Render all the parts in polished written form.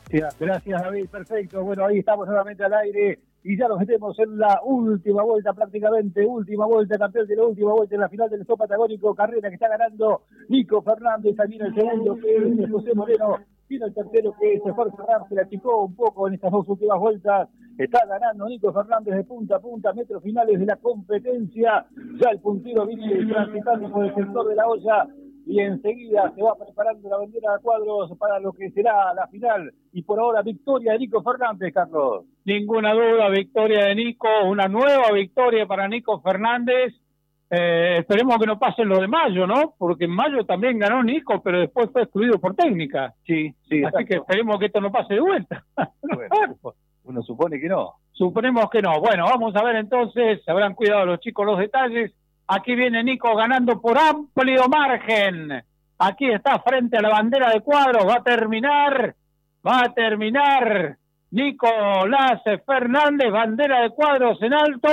Gracias, David, perfecto. Bueno, ahí estamos nuevamente al aire y ya nos metemos en la última vuelta, prácticamente última vuelta, campeón de la última vuelta en la final del Stop Patagónico, carrera que está ganando Nico Fernández, también el segundo que es José Moreno, vino el tercero que es Jorge Ram, se la achicó un poco en estas dos últimas vueltas, está ganando Nico Fernández de punta a punta, metros finales de la competencia, ya el puntero viene transitando por el sector de la olla, y enseguida se va preparando la bandera de cuadros para lo que será la final. Y por ahora, victoria de Nico Fernández, Carlos. Ninguna duda, victoria de Nico, una nueva victoria para Nico Fernández. Esperemos que no pase lo de mayo, ¿no? Porque en mayo también ganó Nico, pero después fue excluido por técnica. Sí, así exacto. Que esperemos que esto no pase de vuelta. Bueno, uno supone que no. Suponemos que no. Bueno, vamos a ver entonces, se habrán cuidado los chicos los detalles. Aquí viene Nico ganando por amplio margen. Aquí está frente a la bandera de cuadros. Va a terminar Nicolás Fernández, bandera de cuadros en alto.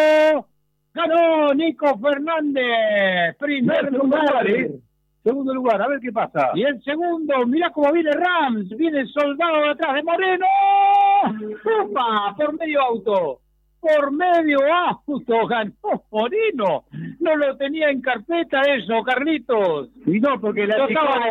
Ganó Nico Fernández. Primer lugar. Segundo lugar, a ver qué pasa. Y el segundo, mirá cómo viene Rams. Viene Soldado detrás de Moreno. ¡Upa! Por medio auto. Por medio auto ganó Moreno. No lo tenía en carpeta eso, Carlitos. Y no, porque la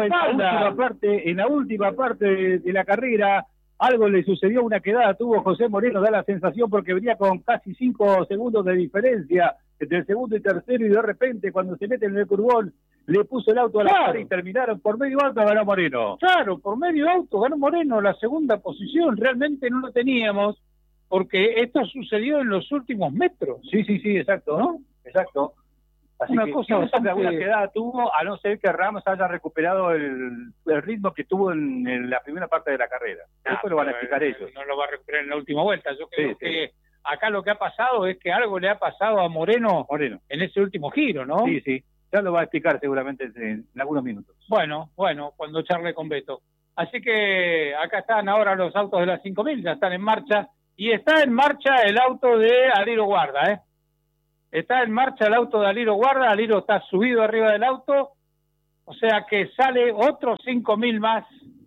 en la última parte de la carrera algo le sucedió, una quedada tuvo José Moreno, da la sensación porque venía con casi 5 segundos de diferencia entre el segundo y tercero, y de repente cuando se mete en el curbón le puso el auto a la cara y terminaron por medio auto, ganó Moreno. Claro, por medio auto ganó Moreno la segunda posición. Realmente no lo teníamos, porque esto sucedió en los últimos metros. Sí, exacto, ¿no? Exacto. Así una que cosa bastante... alguna quedada tuvo, a no ser que Ramos haya recuperado el ritmo que tuvo en la primera parte de la carrera. Después lo van a explicar ellos. No lo va a recuperar en la última vuelta. Yo creo que acá lo que ha pasado es que algo le ha pasado a Moreno en ese último giro, ¿no? Sí. Ya lo va a explicar seguramente en algunos minutos. Bueno, cuando charle con Beto. Así que acá están ahora los autos de las 5000, ya están en marcha. Y está en marcha el auto de Aliro Guarda, ¿eh? Está en marcha el auto de Aliro Guarda. Aliro está subido arriba del auto. O sea que sale otros 5000 más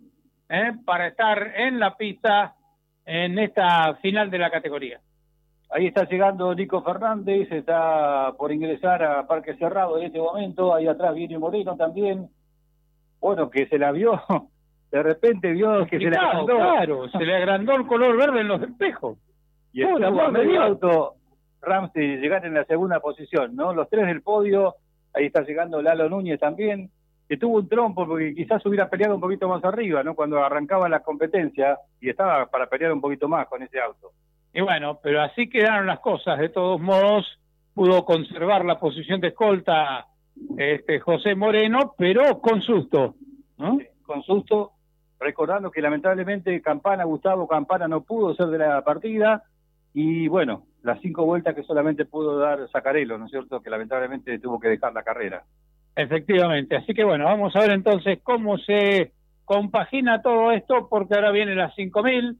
para estar en la pista en esta final de la categoría. Ahí está llegando Nico Fernández, está por ingresar a Parque Cerrado en este momento. Ahí atrás viene Moreno también. Bueno, que se la vio, de repente vio que se le agrandó. Claro, se le agrandó el color verde en los espejos. Y estuvo a medio auto Ramsey llegar en la segunda posición, ¿no? Los tres del podio, ahí está llegando Lalo Núñez también, que tuvo un trompo porque quizás hubiera peleado un poquito más arriba, ¿no? Cuando arrancaba la competencia y estaba para pelear un poquito más con ese auto. Y bueno, pero así quedaron las cosas. De todos modos, pudo conservar la posición de escolta José Moreno, pero con susto, ¿no? Sí, con susto, recordando que lamentablemente Gustavo Campana no pudo ser de la partida, y bueno, las 5 vueltas que solamente pudo dar Zaccarello, ¿no es cierto?, que lamentablemente tuvo que dejar la carrera. Efectivamente, así que bueno, vamos a ver entonces cómo se compagina todo esto, porque ahora vienen las 5000,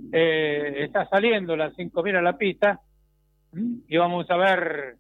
está saliendo las 5000 a la pista, y vamos a ver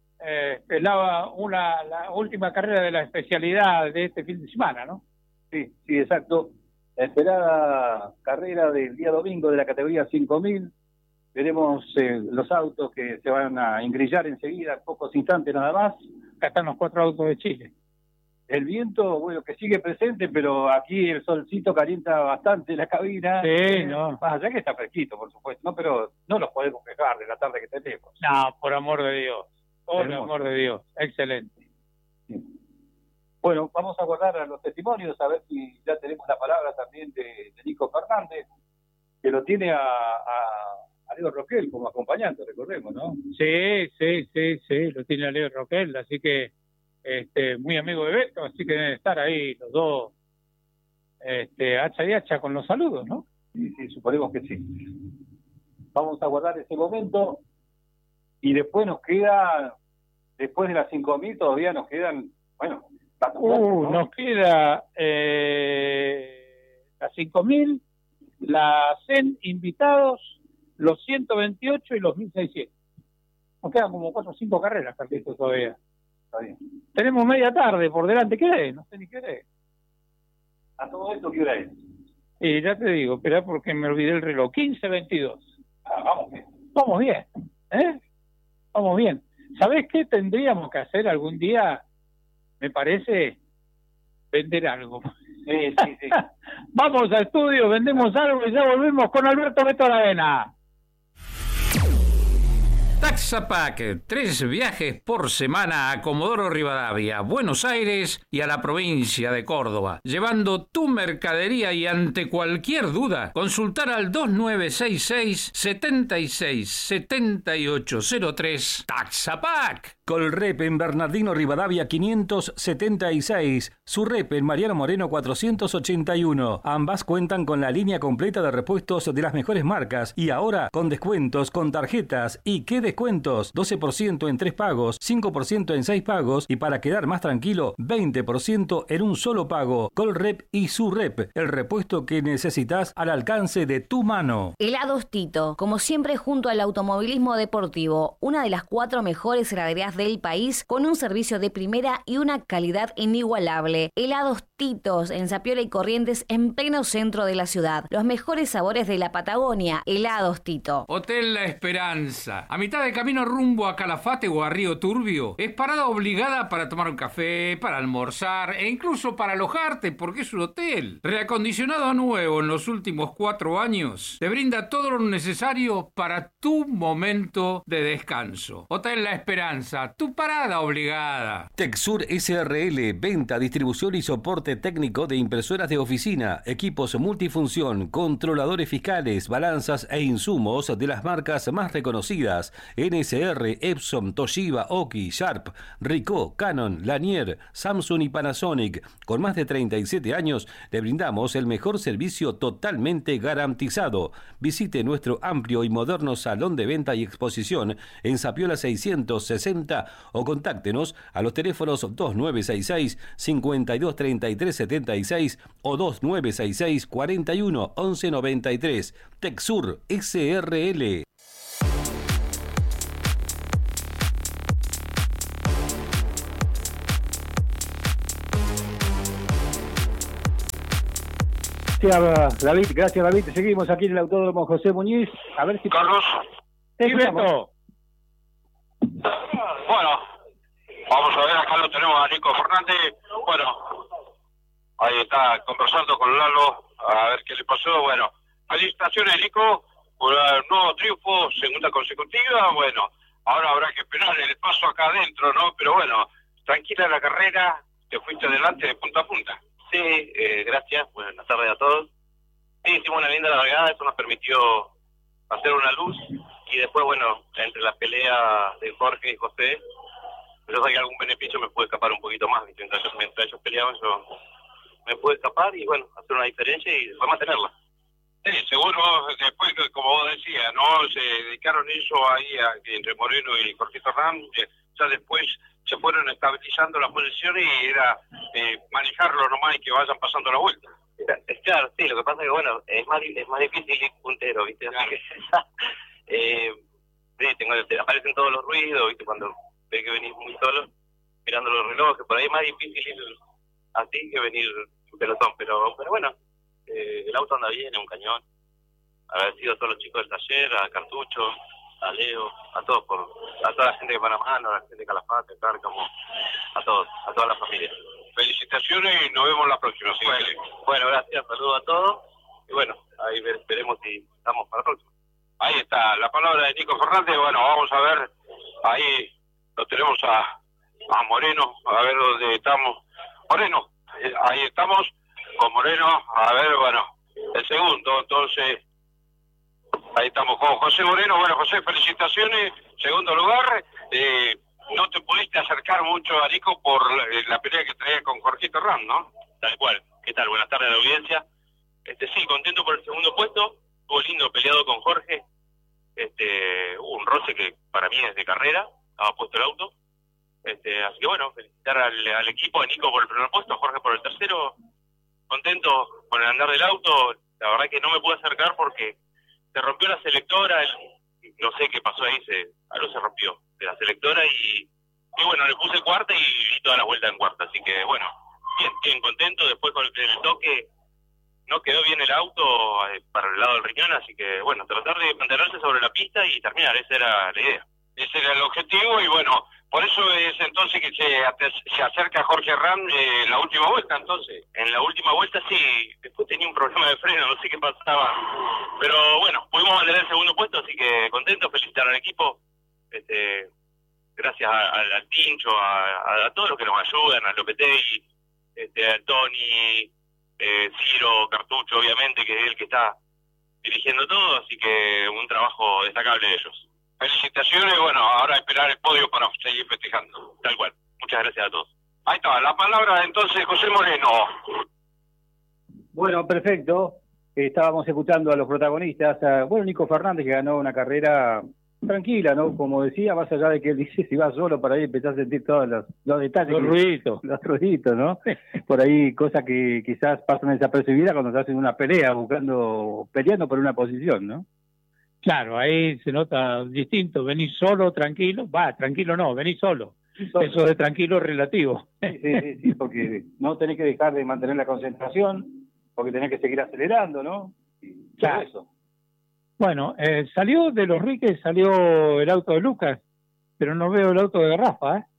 la última carrera de la especialidad de este fin de semana, ¿no? Sí, exacto. La esperada carrera del día domingo de la categoría 5000. Veremos los autos que se van a ingrillar enseguida, en pocos instantes nada más. Acá están los 4 autos de Chile. El viento, bueno, que sigue presente, pero aquí el solcito calienta bastante la cabina. Sí, no. Más allá que está fresquito, por supuesto, ¿no? Pero no los podemos quejar de la tarde que tenemos. No, por amor de Dios. Por el amor de Dios. Excelente. Sí. Bueno, vamos a guardar a los testimonios, a ver si ya tenemos la palabra también de Nico Fernández, que lo tiene a Leo Roquel como acompañante, recordemos, ¿no? Sí, lo tiene a Leo Roquel, así que muy amigo de Beto, así que deben estar ahí los dos hacha y hacha con los saludos, ¿no? Sí, suponemos que sí. Vamos a guardar ese momento y después nos queda, después de las 5000 todavía nos quedan, bueno, ¿no? Nos queda las 5000, la CEN invitados, los 128 y los 1600. Nos quedan como 4 o 5 carreras, Carlitos, todavía. Está bien. Tenemos media tarde por delante, ¿qué es? No sé ni qué es. ¿A todo esto qué hora es? Ya te digo, espera porque me olvidé el reloj. 15:22. Vamos bien. Vamos bien, ¿eh? Vamos bien. ¿Sabés qué tendríamos que hacer algún día? Me parece vender algo. Sí. Vamos al estudio, vendemos algo y ya volvemos con Alberto Beto Aravena. Taxapack, 3 viajes por semana a Comodoro Rivadavia, Buenos Aires y a la provincia de Córdoba, llevando tu mercadería y ante cualquier duda, consultar al 2966 76 7803 Taxapack. Colrep en Bernardino Rivadavia 576, Surrep en Mariano Moreno 481. Ambas cuentan con la línea completa de repuestos de las mejores marcas y ahora con descuentos con tarjetas. ¿Y qué descuentos? 12% en 3 pagos, 5% en 6 pagos y para quedar más tranquilo, 20% en un solo pago. Colrep y Surrep, el repuesto que necesitas al alcance de tu mano. Helados Tito, como siempre junto al automovilismo deportivo, una de las 4 mejores heladerías del país con un servicio de primera y una calidad inigualable. Helados Titos en Zapiola y Corrientes en pleno centro de la ciudad. Los mejores sabores de la Patagonia. Helados Tito. Hotel La Esperanza, a mitad de camino rumbo a Calafate o a Río Turbio. Es parada obligada para tomar un café, para almorzar e incluso para alojarte porque es un hotel. Reacondicionado a nuevo en los últimos 4 años. Te brinda todo lo necesario para tu momento de descanso. Hotel La Esperanza, tu parada obligada. Texur SRL, venta, distribución y soporte técnico de impresoras de oficina, equipos multifunción, controladores fiscales, balanzas e insumos de las marcas más reconocidas: NSR, Epson, Toshiba, Oki, Sharp, Ricoh, Canon, Lanier, Samsung y Panasonic. Con más de 37 años le brindamos el mejor servicio totalmente garantizado. Visite nuestro amplio y moderno salón de venta y exposición en Zapiola 660 o contáctenos a los teléfonos 2966 523376 o 2966 41 1193. Texur SRL. Gracias David, seguimos aquí en el Autódromo José Muñiz, a ver si... Carlos, ¿y Beto? Bueno, vamos a ver, acá lo tenemos a Nico Fernández. Bueno, ahí está conversando con Lalo, a ver qué le pasó. Bueno, felicitaciones, Nico, por el nuevo triunfo, segunda consecutiva. Bueno, ahora habrá que esperar el paso acá adentro, ¿no? Pero bueno, tranquila la carrera, te fuiste adelante de punta a punta. Sí, gracias, buenas tardes a todos. Sí, hicimos una linda largada, eso nos permitió hacer una luz. Y después, bueno, entre las peleas de Jorge y José, yo sé que algún beneficio me pude escapar un poquito más. Mientras ellos peleaban, yo me pude escapar y, bueno, hacer una diferencia y después mantenerla. Sí, seguro, después, como vos decías, ¿no? Se dedicaron ellos ahí entre Moreno y Jorge Fernández, ya después se fueron estabilizando las posiciones y era manejarlo nomás y que vayan pasando la vuelta. Claro, sí, lo que pasa es que, bueno, es más difícil ir puntero, ¿viste? Así que... sí, aparecen todos los ruidos, ¿viste? Cuando ve que venís muy solo, mirando los relojes, por ahí es más difícil ir así que venir en pelotón, pero bueno, el auto anda bien, es un cañón. Agradecido a todos los chicos del taller, a Cartucho, a Leo, a toda la gente de Panamá, a la gente de Calafate, Cárcamo, a toda la familia. Felicitaciones y nos vemos la próxima. Bueno, gracias, saludos a todos y bueno, ahí veremos si estamos para la próxima. Ahí está, la palabra de Nico Fernández. Bueno, vamos a ver, ahí lo tenemos a Moreno, a ver dónde estamos. Moreno, ahí estamos con Moreno, a ver, bueno, el segundo, entonces, ahí estamos con José Moreno. Bueno, José, felicitaciones, segundo lugar. No te pudiste acercar mucho a Nico por la pelea que traía con Jorgito Ram, ¿no? Tal cual. ¿Qué tal? Buenas tardes a la audiencia. Sí, contento por el segundo puesto. Estuvo lindo peleado con Jorge. Hubo un roce que para mí es de carrera. Estaba puesto el auto. Así que bueno, felicitar al equipo, a Nico por el primer puesto, a Jorge por el tercero. Contento con el andar del auto. La verdad que no me pude acercar porque se rompió la selectora. No sé qué pasó ahí, algo se rompió de la selectora y bueno, le puse cuarta y vi toda la vuelta en cuarta. Así que bueno, bien contento. Después con el toque no quedó bien el auto para el lado del riñón, así que bueno, tratar de mantenerse sobre la pista y terminar, esa era la idea. Ese era el objetivo y bueno, por eso es entonces que se acerca Jorge Herrán la última vuelta entonces. En la última vuelta sí, después tenía un problema de freno, no sé qué pasaba, pero bueno, pudimos mantener el segundo puesto, así que contento, felicitar al equipo, gracias al Tincho, a todos los que nos ayudan, a Lopetegui, a Tony, Ciro, Cartucho, obviamente, que es el que está dirigiendo todo, así que un trabajo destacable de ellos. Felicitaciones, bueno, ahora esperar el podio para seguir festejando. Tal cual. Muchas gracias a todos. Ahí está, la palabra entonces José Moreno. Bueno, perfecto. Estábamos escuchando a los protagonistas. Bueno, Nico Fernández, que ganó una carrera tranquila, ¿no? Como decía, más allá de que él dice, si vas solo por ahí empezás a sentir todos los detalles. Los ruiditos, ¿no? Por ahí, cosas que quizás pasan desapercibidas cuando estás en una pelea, peleando por una posición, ¿no? Claro, ahí se nota distinto, venís solo, tranquilo, tranquilo no, venís solo. Eso de tranquilo es relativo. Sí, porque no tenés que dejar de mantener la concentración, porque tenés que seguir acelerando, ¿no? Claro. Eso. Bueno, salió de los Riques, salió el auto de Lucas, pero no veo el auto de Garrafa, ¿eh?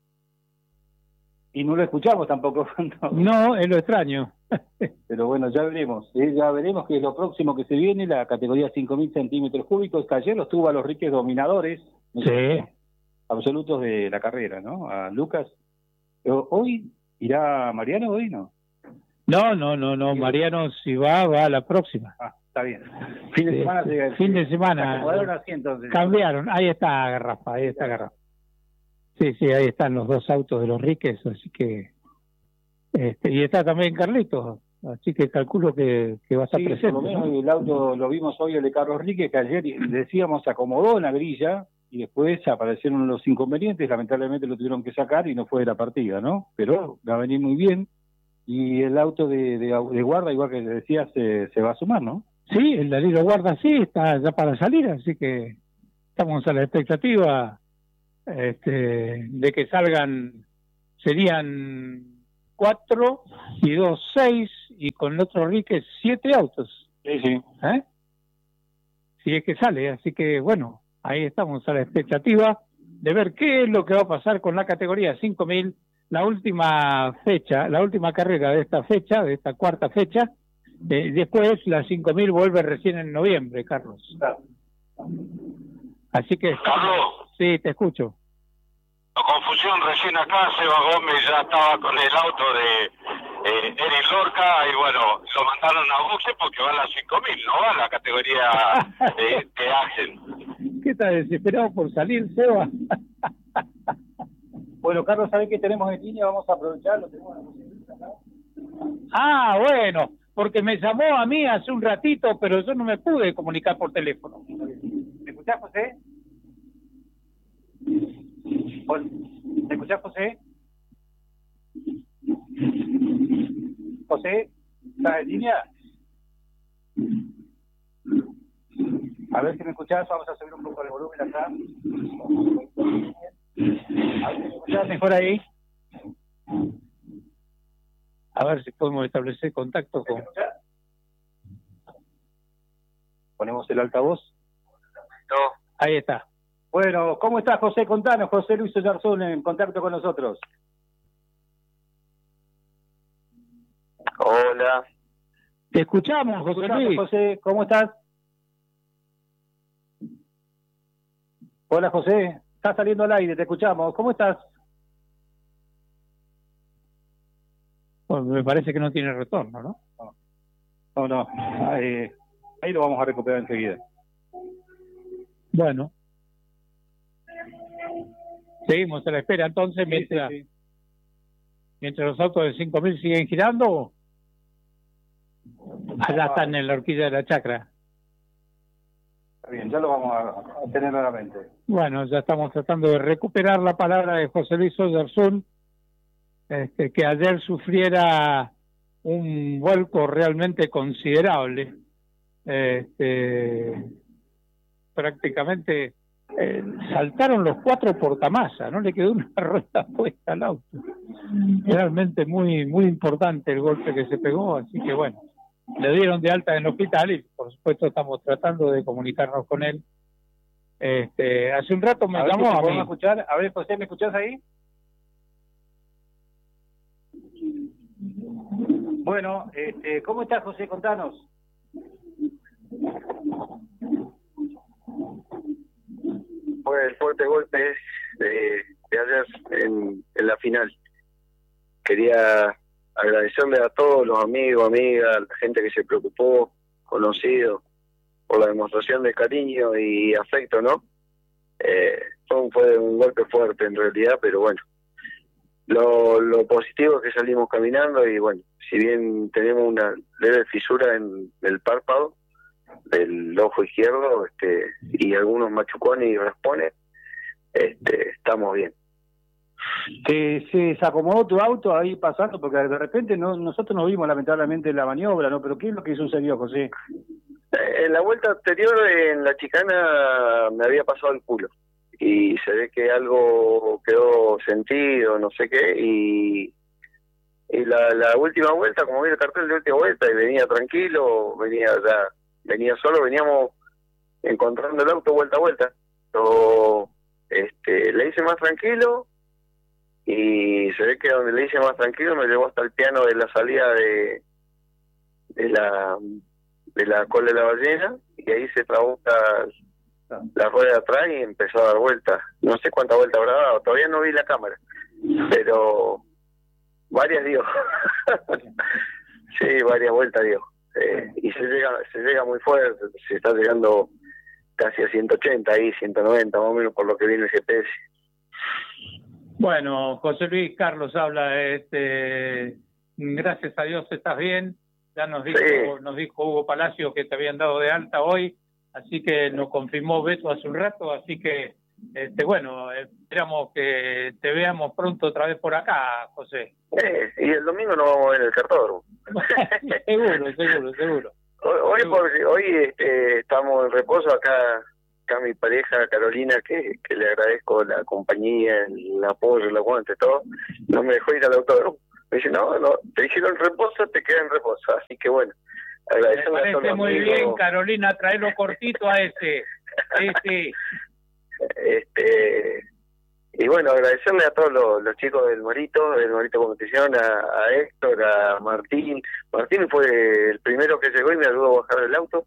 Y no lo escuchamos tampoco. No, es lo extraño. Pero bueno, ya veremos que es lo próximo que se viene, la categoría 5.000 centímetros cúbicos, que ayer los tuvo a los Riques dominadores, absolutos de la carrera, ¿no? A Lucas. ¿Hoy irá Mariano hoy, no? No, Mariano si va a la próxima. Está bien. Fin de semana llega el fin de semana. Así, entonces. Cambiaron, ahí está Garrafa, Sí, ahí están los dos autos de los Riques, así que y está también Carlitos, así que calculo que va a estar presente. Por lo menos, ¿no? El auto lo vimos hoy, el de Carlos Riques, que ayer decíamos se acomodó en la grilla y después aparecieron los inconvenientes, lamentablemente lo tuvieron que sacar y no fue de la partida, ¿no? Pero va a venir muy bien y el auto de guarda, igual que decías, se va a sumar, ¿no? Sí, el de Aliro Guarda sí está ya para salir, así que estamos a la expectativa de que salgan, serían 4 y 2, 6 y con el otro Riques 7 autos. Sí. Si es que sale, así que bueno, ahí estamos a la expectativa de ver qué es lo que va a pasar con la categoría 5.000, la última fecha, la última carrera de esta fecha, de esta cuarta fecha. Después la 5.000 vuelve recién en noviembre, Carlos. Claro. Así que... Carlos. Sí, te escucho. Confusión recién acá, Seba Gómez ya estaba con el auto de Eric Lorca y bueno, lo mandaron a boxe porque va a las 5.000, no va a la categoría de Axel. ¿Qué estás desesperado por salir, Seba? Bueno, Carlos, ¿sabés qué tenemos en línea? Vamos a aprovecharlo. Bueno, porque me llamó a mí hace un ratito, pero yo no me pude comunicar por teléfono. ¿Me escuchás, José? ¿Me escuchás, José? José, ¿estás en línea? A ver si me escuchás, vamos a subir un poco el volumen acá. A ver si me escuchás mejor ahí. A ver si podemos establecer contacto con... Ponemos el altavoz. Ahí está. Bueno, ¿cómo estás, José? Contanos, José Luis Oyarzún en contacto con nosotros. Hola. Te escuchamos, José Luis. José, ¿cómo estás? Hola, José. Estás saliendo al aire, te escuchamos. ¿Cómo estás? Pues me parece que no tiene retorno, ¿no? No. Ahí lo vamos a recuperar enseguida. Bueno. Seguimos a la espera entonces mientras los autos de 5.000 siguen girando. Allá están en la horquilla de la chacra. Está bien, ya lo vamos a tener nuevamente. Bueno, ya estamos tratando de recuperar la palabra de José Luis Oyarzún, que ayer sufriera un vuelco realmente considerable. Prácticamente saltaron los 4 portamasas, no le quedó una rueda puesta al auto. Realmente muy muy importante el golpe que se pegó, así que bueno, le dieron de alta en el hospital y por supuesto estamos tratando de comunicarnos con él. Hace un rato me llamó a mí. Escuchar. A ver, José, ¿me escuchás ahí? Bueno, ¿cómo estás, José? Contanos. Fue el fuerte golpe de ayer en la final. Quería agradecerle a todos los amigos, amigas, la gente que se preocupó, conocidos, por la demostración de cariño y afecto, ¿no? Fue un golpe fuerte en realidad, pero bueno, lo positivo es que salimos caminando y bueno, si bien tenemos una leve fisura en el párpado del ojo izquierdo y algunos machucones y raspones, estamos bien. ¿Se acomodó tu auto ahí pasando? Porque de repente nosotros no vimos lamentablemente la maniobra, ¿no? Pero ¿qué es lo que sucedió, José? En la vuelta anterior, en la chicana, me había pasado el culo. Y se ve que algo quedó sentido, no sé qué. Y la última vuelta, como vi el cartel de última vuelta, y venía tranquilo, venía solo, veníamos encontrando el auto vuelta a vuelta. Pero, le hice más tranquilo. Y se ve que donde le hice más tranquilo me llevó hasta el piano de la salida de la cola de la ballena, y ahí se trabó la rueda de atrás y empezó a dar vueltas. No sé cuántas vueltas habrá dado, todavía no vi la cámara, pero varias dio. Sí, varias vueltas dio. Y se llega muy fuerte, se está llegando casi a 180 ahí, 190 más o menos por lo que viene el GPS. Bueno, José Luis, Carlos habla, gracias a Dios estás bien. Ya nos dijo Hugo Palacio que te habían dado de alta hoy, así que nos confirmó Beto hace un rato, así que bueno, esperamos que te veamos pronto otra vez por acá, José. Y el domingo nos vamos a ver en el cartódromo. Seguro. Hoy estamos en reposo acá mi pareja Carolina, que le agradezco la compañía, el apoyo, el aguante, todo, no me dejó ir al autódromo. Me dice, no, te hicieron reposo, te queda en reposo. Así que bueno, agradecerle me a todos parece los muy amigos. bien, Carolina, traelo cortito a ese. Sí. Y bueno, agradecerle a todos los chicos del Morito Competición, a Héctor, a Martín. Martín fue el primero que llegó y me ayudó a bajar del auto.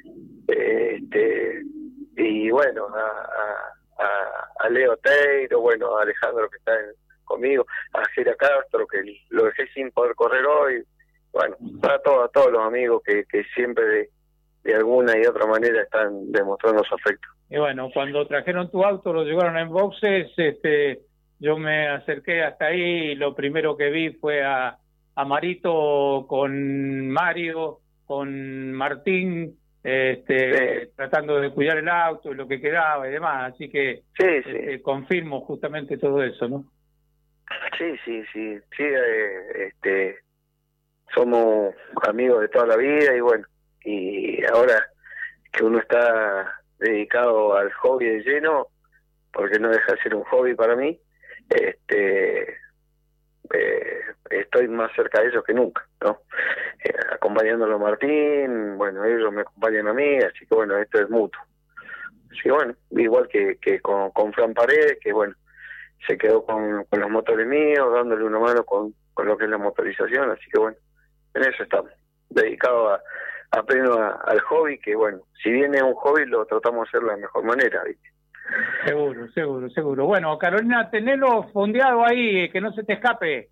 Y bueno, a Leo Teiro, bueno, a Alejandro que está conmigo, a Jera Castro, que lo dejé sin poder correr hoy. Bueno, a todos los amigos que siempre de alguna y otra manera están demostrando su afecto. Y bueno, cuando trajeron tu auto, lo llevaron en boxes, yo me acerqué hasta ahí y lo primero que vi fue a Marito con Mario, con Martín, tratando de cuidar el auto y lo que quedaba y demás, así que confirmo justamente todo eso, ¿no? Sí, somos amigos de toda la vida y bueno, y ahora que uno está dedicado al hobby de lleno, porque no deja de ser un hobby para mí, estoy más cerca de ellos que nunca, ¿no? Acompañándolo a Martín, bueno, ellos me acompañan a mí, así que bueno, esto es mutuo. Así que bueno, igual que con Fran Paredes, que bueno, se quedó con los motores míos, dándole una mano con lo que es la motorización, así que bueno, en eso estamos, dedicados a pleno al hobby, que bueno, si bien es un hobby, lo tratamos de hacer de la mejor manera, ¿viste? Seguro. Bueno, Carolina, tenelo fondeado ahí, que no se te escape.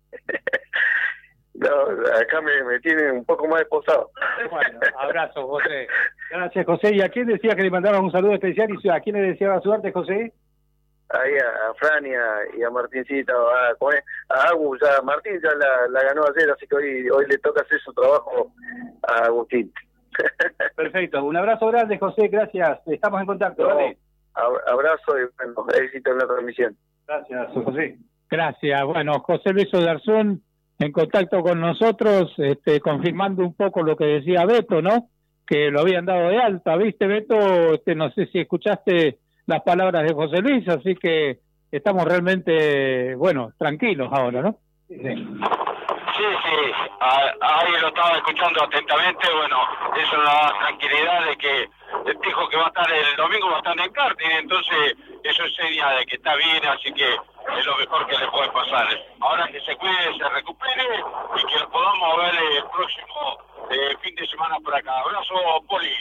No, acá me tiene un poco más esposado. Bueno, abrazo, José. Gracias, José. ¿Y a quién decía que le mandabas un saludo especial? ¿Y a quién le deseaba suerte, José? Ahí a Fran y a Martincito, a Agus, ya Martín ya la ganó ayer, así que hoy le toca hacer su trabajo a Agustín. Perfecto, un abrazo grande, José, gracias, estamos en contacto, ¿vale? Abrazo y bueno, éxito en la transmisión. Gracias, José. Gracias. Bueno, José Luis Odarzún en contacto con nosotros, confirmando un poco lo que decía Beto, ¿no? Que lo habían dado de alta, ¿viste, Beto? No sé si escuchaste las palabras de José Luis, así que estamos realmente, bueno, tranquilos ahora, ¿no? Sí, Sí, ahí lo estaba escuchando atentamente. Bueno, eso nos da tranquilidad de que dijo que va a estar el domingo, va a estar en karting, entonces eso es señal de que está bien, así que es lo mejor que le puede pasar. Ahora que se cuide, se recupere y que lo podamos ver el próximo fin de semana por acá. Abrazo, Poli.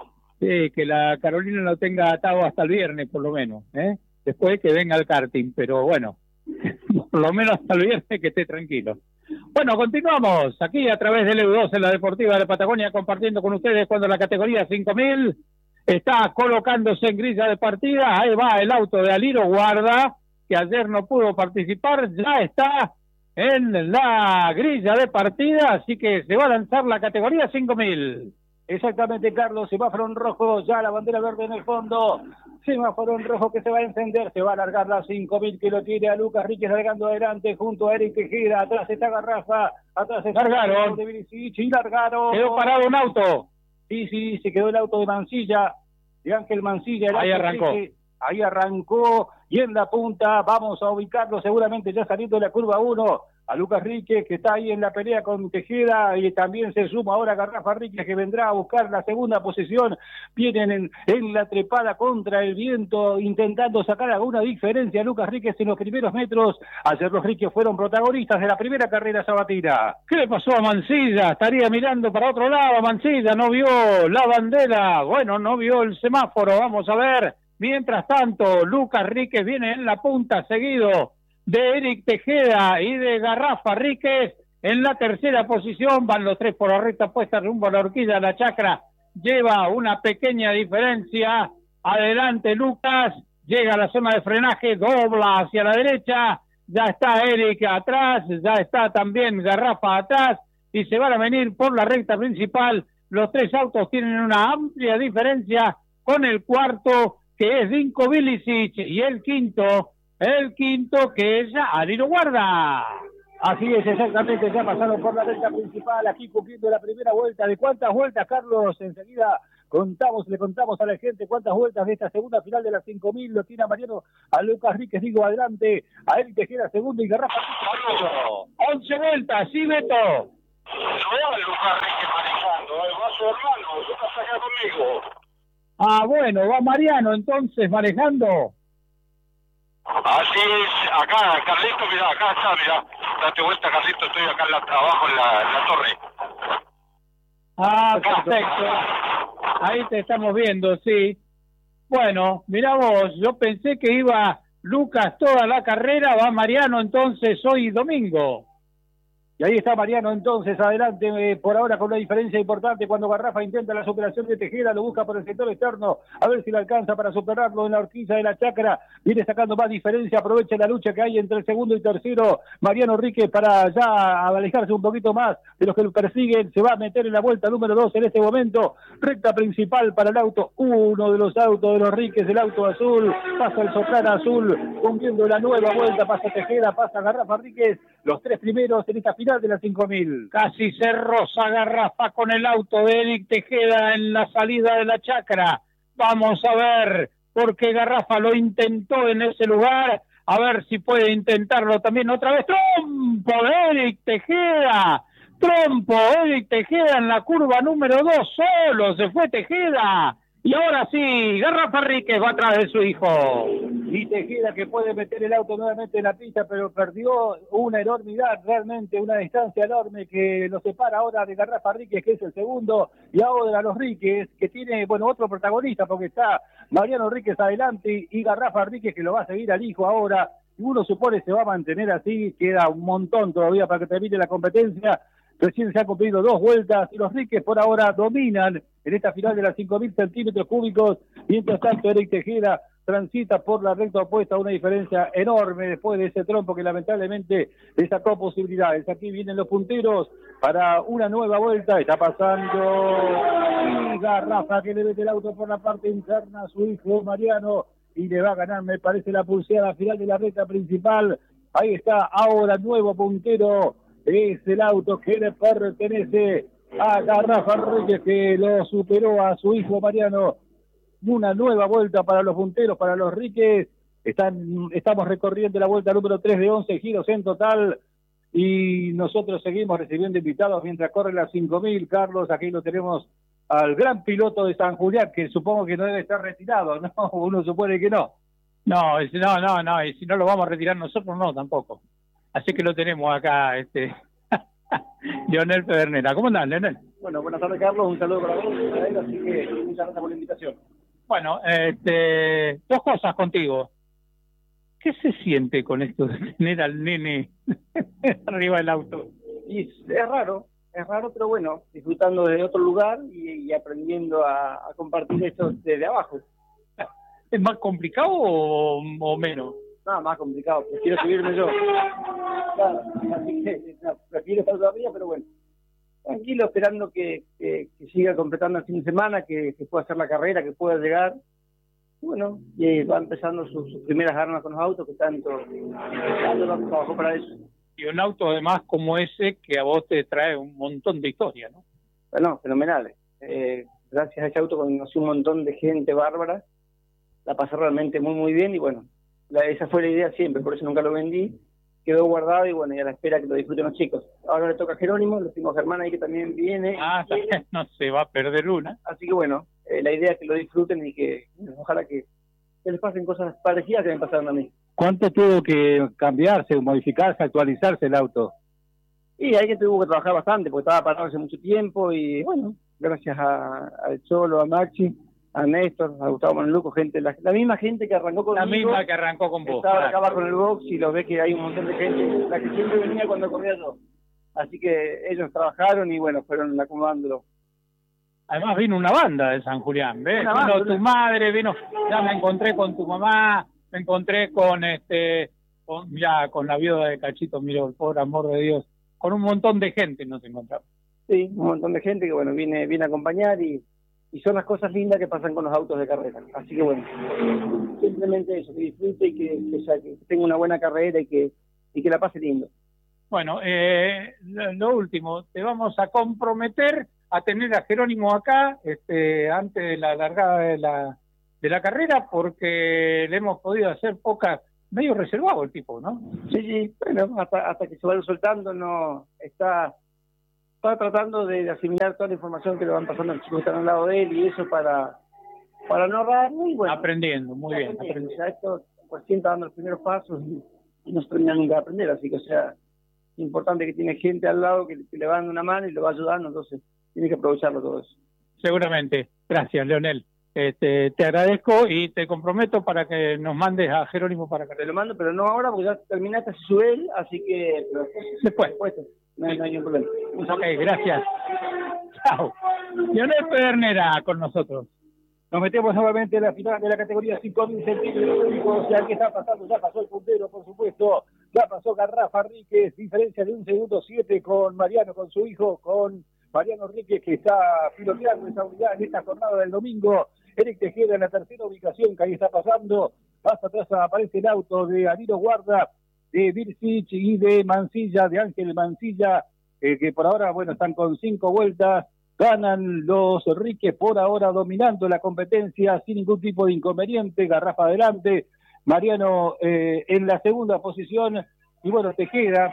Sí, que la Carolina lo tenga atado hasta el viernes, por lo menos, ¿eh? Después que venga el karting, pero bueno, por lo menos hasta el viernes que esté tranquilo. Bueno, continuamos aquí a través del EU2 en la Deportiva de Patagonia, compartiendo con ustedes cuando la categoría 5000 está colocándose en grilla de partida. Ahí va el auto de Aliro Guarda, que ayer no pudo participar, ya está en la grilla de partida, así que se va a lanzar la categoría 5000. Exactamente, Carlos, semáforo en rojo, ya la bandera verde en el fondo, semáforo en rojo que se va a encender, se va a alargar la 5000 que lo tiene a Lucas Ríquez largando adelante junto a Eric Tejeda, atrás está Garrafa, atrás está largaron, y largaron. Quedó parado un auto. Sí, se quedó el auto de Mancilla, de Ángel Mancilla. Ahí arrancó. Ahí arrancó y en la punta vamos a ubicarlo seguramente ya saliendo de la curva 1 a Lucas Ríquez, que está ahí en la pelea con Tejeda, y también se suma ahora Garrafa Ríquez, que vendrá a buscar la segunda posición. Vienen en la trepada contra el viento, intentando sacar alguna diferencia. Lucas Ríquez en los primeros metros. Ayer los Ríquez fueron protagonistas de la primera carrera sabatina. ¿Qué le pasó a Mancilla? Estaría mirando para otro lado. Mancilla no vio la bandera, bueno, no vio el semáforo. Vamos a ver. Mientras tanto, Lucas Ríquez viene en la punta, seguido de Eric Tejeda y de Garrafa Ríquez. En la tercera posición van los tres por la recta puesta rumbo a la horquilla. La Chacra lleva una pequeña diferencia. Adelante Lucas, llega a la zona de frenaje, dobla hacia la derecha. Ya está Eric atrás, ya está también Garrafa atrás y se van a venir por la recta principal. Los tres autos tienen una amplia diferencia con el cuarto, que es Dinko Bilicic, y el quinto que es Aliro Guarda. Así es, exactamente, ya pasaron por la recta principal, aquí cumpliendo la primera vuelta. ¿De cuántas vueltas, Carlos? Enseguida le contamos a la gente cuántas vueltas de esta segunda final de las 5000 lo tiene a Mariano, a Lucas Ríquez, digo, adelante, a Eric Tejeda segundo y Garrafa 11 vueltas, sí, Beto. No va Lucas Ríquez manejando, va su hermano, Lucas acá conmigo. Ah, bueno, va Mariano entonces manejando. Así es, acá, Carlito, mirá, acá está, mirá. Date vuelta, Carlito, estoy acá abajo en la torre. Ah, perfecto. Ahí te estamos viendo, sí. Bueno, mirá vos, yo pensé que iba Lucas toda la carrera, va Mariano entonces hoy domingo. Y ahí está Mariano entonces, adelante, por ahora con una diferencia importante. Cuando Garrafa intenta la superación de Tejeda, lo busca por el sector externo, a ver si le alcanza para superarlo en la horquilla de la Chacra. Viene sacando más diferencia, aprovecha la lucha que hay entre el segundo y tercero. Mariano Ríquez, para ya alejarse un poquito más de los que lo persiguen, se va a meter en la vuelta número 2 en este momento. Recta principal para el auto, uno de los autos de los Ríquez, el auto azul. Pasa el Soprano azul, cumpliendo la nueva vuelta, pasa Tejeda, pasa Garrafa Ríquez. Los tres primeros en esta final de las 5000. Casi se roza Garrafa con el auto de Eric Tejeda en la salida de la Chacra. Vamos a ver, porque Garrafa lo intentó en ese lugar. A ver si puede intentarlo también otra vez. ¡Trompo de Eric Tejeda! ¡Trompo Eric Tejeda en la curva número 2! ¡Solo se fue Tejeda! Y ahora sí, Garrafa Ríquez va atrás de su hijo. Y Tejeda que puede meter el auto nuevamente en la pista, pero perdió una enormidad, realmente una distancia enorme que lo separa ahora de Garrafa Ríquez, que es el segundo, y ahora los Ríquez, que tiene, bueno, otro protagonista, porque está Mariano Ríquez adelante y Garrafa Ríquez que lo va a seguir al hijo ahora. Y uno supone se va a mantener así, queda un montón todavía para que termine la competencia. Recién se han cumplido 2 vueltas y los Ríquez por ahora dominan en esta final de las 5000 centímetros cúbicos. Mientras tanto, Eric Tejeda transita por la recta opuesta, una diferencia enorme después de ese trompo que lamentablemente le sacó posibilidades. Aquí vienen los punteros para una nueva vuelta. Está pasando y Garrafa que le mete el auto por la parte interna a su hijo Mariano y le va a ganar, me parece, la pulseada final de la recta principal. Ahí está ahora nuevo puntero. Es el auto que le pertenece a Garrafa Ríquez, que lo superó a su hijo Mariano. Una nueva vuelta para los punteros, para los Ríquez. Estamos recorriendo la vuelta número 3 de 11 giros en total. y nosotros seguimos recibiendo invitados mientras corren las 5.000. Carlos, aquí lo tenemos al gran piloto de San Julián, que supongo que no debe estar retirado, ¿no? Uno supone que no. No, y si no lo vamos a retirar nosotros, no, tampoco. Así que lo tenemos acá, Leonel Pedernera. ¿Cómo andás, Leonel? Bueno, buenas tardes, Carlos, un saludo para vos, para él, así que muchas gracias por la invitación. Bueno, dos cosas contigo. ¿Qué se siente con esto de tener al nene arriba del auto? Y es raro, pero bueno, disfrutando de otro lugar y aprendiendo a compartir esto desde abajo. ¿Es más complicado o menos? No, más complicado, prefiero subirme yo. Claro, así que prefiero estar todavía, pero bueno, tranquilo, esperando que siga completando el fin de semana, que pueda hacer la carrera, que pueda llegar. Bueno, y va empezando sus primeras armas con los autos, que tanto trabajó para eso. Y un auto además como ese que a vos te trae un montón de historia, ¿no? Bueno, fenomenales. Gracias a ese auto conocí un montón de gente bárbara, la pasé realmente muy muy bien y bueno, esa fue la idea siempre, por eso nunca lo vendí, quedó guardado y bueno, y a la espera que lo disfruten los chicos. Ahora le toca a Jerónimo, lo tengo a Germán ahí que también viene. También no se va a perder una. Así que bueno, la idea es que lo disfruten y que ojalá que les pasen cosas parecidas que me pasaron a mí. ¿Cuánto tuvo que cambiarse, modificarse, actualizarse el auto? Y ahí que tuvo que trabajar bastante, porque estaba parado hace mucho tiempo y bueno, gracias al Cholo, a Maxi, a Néstor, a Gustavo Manuluco, gente, la misma gente que arrancó conmigo. La misma que arrancó con vos. Estaba acá abajo en el box y los ves que hay un montón de gente, la que siempre venía cuando corría yo. Así que ellos trabajaron y bueno, fueron acomodándolo. Además vino una banda de San Julián, ¿ves? Vino tu madre, ya me encontré con tu mamá, me encontré con con la viuda de Cachito, mira, por amor de Dios, con un montón de gente nos encontramos. Sí, un montón de gente que bueno, viene a acompañar y son las cosas lindas que pasan con los autos de carrera. Así que bueno, simplemente eso, que disfrute y que tenga una buena carrera y que la pase lindo. Bueno, lo último, te vamos a comprometer a tener a Jerónimo acá antes de la largada de la carrera, porque le hemos podido hacer medio reservado el tipo, ¿no? Sí, bueno, hasta que se vaya soltando, no está tratando de asimilar toda la información que le van pasando los chicos que están al lado de él y eso para no ahorrar, y bueno. Aprendiendo, muy bien. Aprendiendo. O sea, esto recién está dando los primeros pasos y no se termina nunca de aprender, así que o sea, importante que tiene gente al lado que le va dando una mano y lo va ayudando, entonces tiene que aprovecharlo todo eso. Seguramente. Gracias, Leonel. Te agradezco y te comprometo para que nos mandes a Jerónimo para acá. Te lo mando, pero no ahora porque ya terminaste su él, así que después. No hay ningún problema. Ok, gracias. Chao. Leonel Pedernera con nosotros. Nos metemos nuevamente en la final de la categoría 5.000 centímetros. Ya que está pasando, ya pasó el puntero, por supuesto. Ya pasó Garrafa Ríquez, diferencia de 1 segundo 7 con Mariano, con su hijo, con Mariano Ríquez, que está piloteando esa unidad en esta jornada del domingo. Eric Tejeda en la tercera ubicación, que ahí está pasando. Más atrás aparece el auto de Aliro Guarda, de Vircich y de Mancilla, de Ángel Mancilla, que por ahora, bueno, están con 5 vueltas. Ganan los Ríquez por ahora dominando la competencia sin ningún tipo de inconveniente. Garrafa adelante, Mariano en la segunda posición. Y bueno, Tejeda